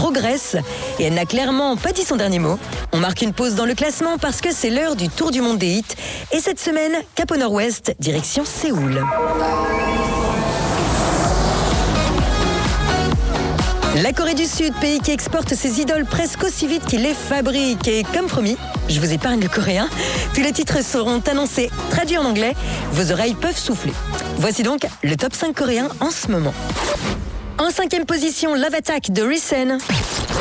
progresse et elle n'a clairement pas dit son dernier mot. On marque une pause dans le classement parce que c'est l'heure du tour du monde des hits. Et cette semaine, cap au nord-ouest, direction Séoul. La Corée du Sud, pays qui exporte ses idoles presque aussi vite qu'il les fabrique. Et comme promis, je vous épargne le coréen. Tous les titres seront annoncés, traduits en anglais. Vos oreilles peuvent souffler. Voici donc le top 5 coréen en ce moment. En 5e position, Love Attack de Risen.